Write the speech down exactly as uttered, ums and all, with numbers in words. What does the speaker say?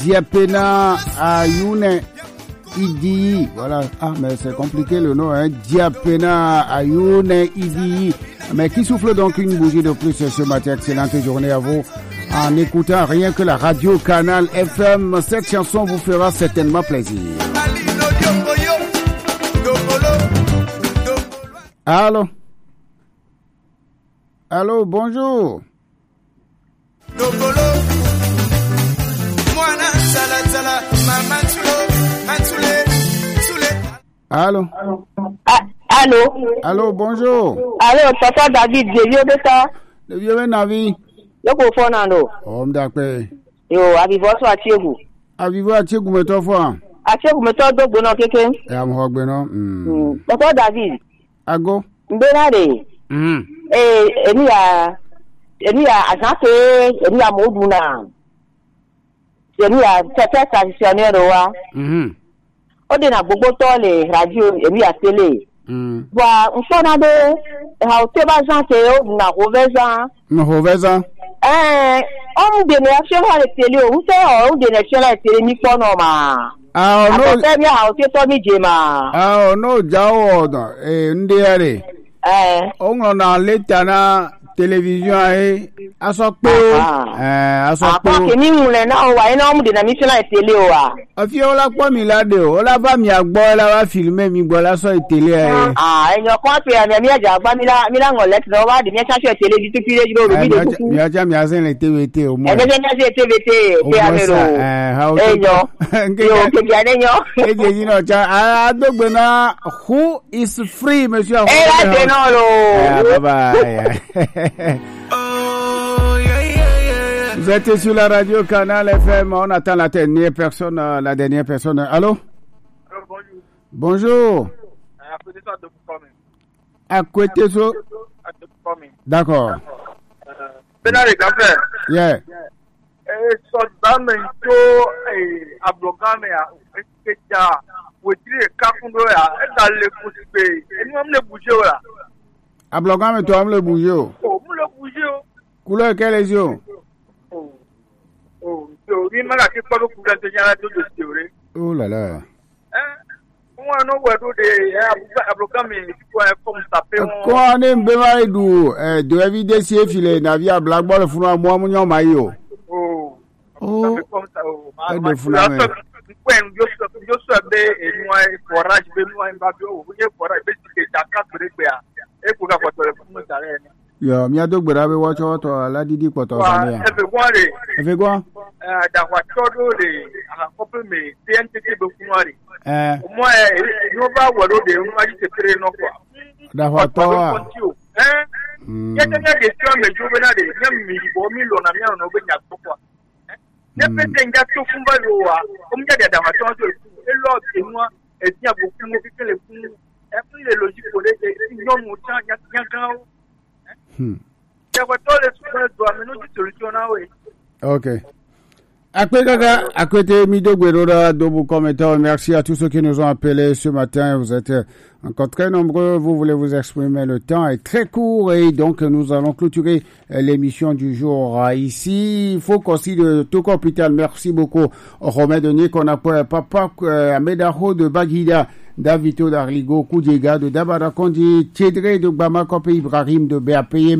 Diapena Ayoune Idi. Voilà. Ah, mais c'est compliqué le nom, hein. Diapena Ayoune Idi. Mais qui souffle donc une bougie de plus ce matin. Excellente journée à vous. En écoutant rien que la radio Canal F M, cette chanson vous fera certainement plaisir. Allô? Allô, bonjour. Allô? Ah, allô? Allô, bonjour. Allô, papa David, je viens de ça. Le vieux Navi. Le Fernando. Oh, m'dakpe. Yo, avivo so atiegu. Avivo atiegu meto fois. Atiegu meto do gbono keke. E am ho gbeno. Mm. Papa David. Ago. Mbenade. Mm. Eh, eni ya eni ya azate, eni ya moduna. Eni ya tete traditionnel wa. Mhm. O de na gbogbo to le radio, eni ya tele. Mm. Wa mfonade ha o te ba jante o na roveza. No roveza. Eh, on de ne action ha le tele o, se o de ne action la tele mi po no ma. Ah, no. Ate mi ha o te to mi jema. Ah, no jawo do. Eh, ndi are. Eh. On na leta na télévision e aso pe o. Eh, aso pe o. Apa ke ni mule na o wa ina o de na mi la tele o wa. Afi o la po mi lade o. O la ba mi agbo la wa filmer mi gbo la so tele e. Ah, enyo kan pe mi mi aja gba mi la mi la ngo let no wa de mi cha se tele bi tu pire jiro mi de kuku. Mi aja mi asen le T V T o mo. E je je se T V T pe amero. Eh, how to. Enyo. Yo ke bi anenyo. E je yi no cha adogbe na who is free monsieur. Eh la de no lo. Bye bye. Oh, yeah, yeah, yeah. Vous êtes sur la radio Canal F M. On attend la dernière personne. La dernière personne. Allô? Allô, bonjour. Bonjour. À côté de ça, de vous À côté de ça. D'accord. Bénard et Gaffer. Yeah. Et soldat, mais tout à bloquer, mais c'est déjà. Vous tirez Kafundo, et dans les coups, et nous, on les bouger là. À bloquer, mais toi, on le bouge. Oh, on le bouge. Couleur, quelle est yeux? Oh, oh, oui, mais là, c'est pas le couleur de la radio de théorie. Oh là là. Moi, non, ouais, de à bloquer, mais il faut comme ça. Quand on est bémaré d'où, de évidemment, si il est navi à Blackball, il faut un mois, mon maillot. Oh, oh, comme ça, oh, de flammes. When you you sabe enwa forage be nwa mbabe o bunye forage be ti ta ka bre gbe a e ku ka foto le fun tare ni yo mi adogbera be wo cho to la didi poto sa ni e be gwa re e fe gwa eh da wa todo le a couple me T N T be fun ari eh mo e no ba wo do de nwa ji te tere no kwa da wa to wa eh ye te ne de tro me ju be na de ne mi bo mi lo na mi no be nya to kwa ne pe te nja to fun ba lo wa o mi jade da wa to so e lo ti mo e ti abo fun mo fi le fun e fun le logique ko le e no mo cha nya nya kan o hmm ya wa to le so do a menu di solution na we okay. Après Gaga, à côté Mido Guerrero, Dobu Commentaire, merci à tous ceux qui nous ont appelés ce matin. Vous êtes encore très nombreux, vous voulez vous exprimer. Le temps est très court et donc nous allons clôturer l'émission du jour ici. Il faut qu'aussi de Toko Hôpital, merci beaucoup. Romain Denis, qu'on a Papa Amedaho de Bagida, Davito d'Arligo, Koudjega de Dabara Kondi, Tiedre de Bamako, Ibrahim de B A P M.